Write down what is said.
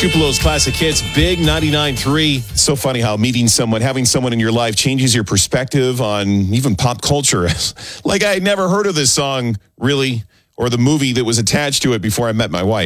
Tupelo's classic hits, Big 99.3. It's so funny how having someone in your life changes your perspective on even pop culture. Like I had never heard of this song, really, or the movie that was attached to it before I met my wife.